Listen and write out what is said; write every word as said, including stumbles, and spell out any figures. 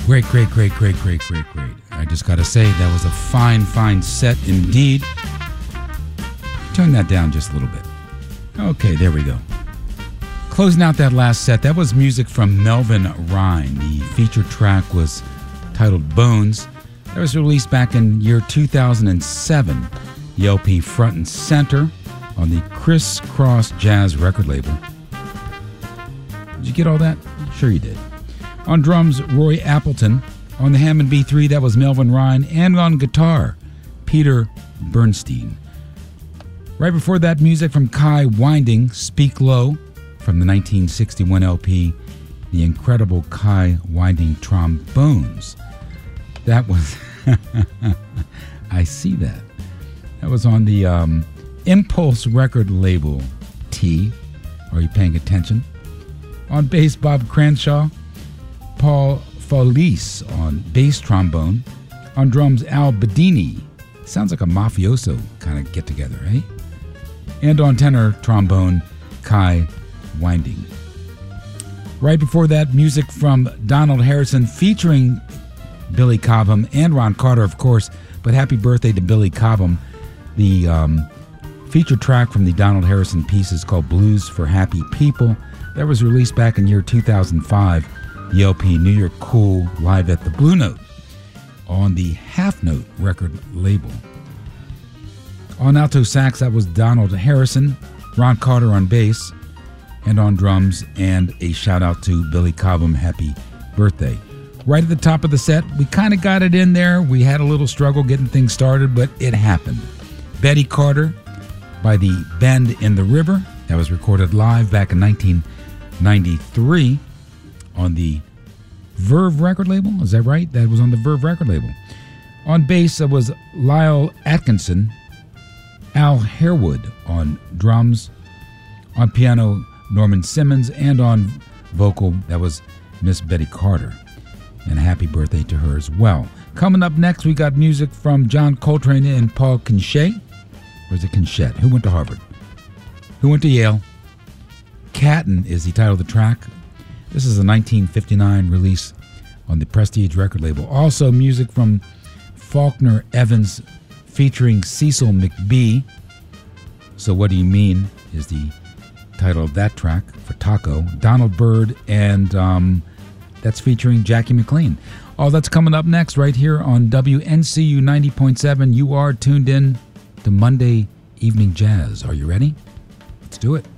Great, great, great, great, great, great, great. I just got to say, that was a fine, fine set indeed. Turn that down just a little bit. Okay, there we go. Closing out that last set, that was music from Melvin Rhyne. The feature track was titled Bones. That was released back in year two thousand seven. The L P Front and Center on the Criss Cross Jazz record label. Did you get all that? Sure you did. On drums, Roy Appleton. On the Hammond B three, that was Melvin Rhyne. And on guitar, Peter Bernstein. Right before that, music from Kai Winding, Speak Low, from the nineteen sixty-one L P, The Incredible Kai Winding Trombones. That was... I see that. That was on the um, Impulse record label, T. Are you paying attention? On bass, Bob Cranshaw. Paul Felice on bass trombone. On drums, Al Bedini. Sounds like a mafioso kind of get-together, eh? And on tenor trombone, Kai Winding. Right before that, music from Donald Harrison featuring Billy Cobham and Ron Carter, of course, but happy birthday to Billy Cobham. The um, feature track from the Donald Harrison piece is called Blues for Happy People. That was released back in year two thousand five. The L P New York Cool Live at the Blue Note on the Half Note record label. On alto sax, that was Donald Harrison, Ron Carter on bass, and on drums, and a shout out to Billy Cobham, happy birthday. Right at the top of the set, we kind of got it in there. We had a little struggle getting things started, but it happened. Betty Carter by the Bend in the River. That was recorded live back in nineteen ninety-three. On the Verve record label, is that right? That was on the Verve record label. On bass, it was Lyle Atkinson. Al Harewood on drums. On piano, Norman Simmons. And on vocal, that was Miss Betty Carter. And a happy birthday to her as well. Coming up next, we got music from John Coltrane and Paul Kinchet. Or is it Kinchette? Who went to Harvard? Who went to Yale? Catton is the title of the track. This is a nineteen fifty-nine release on the Prestige record label. Also, music from Faulkner Evans featuring Cecil McBee. So What Do You Mean is the title of that track for Taco. Donald Byrd, and um, that's featuring Jackie McLean. All that's coming up next right here on W N C U ninety point seven. You are tuned in to Monday Evening Jazz. Are you ready? Let's do it.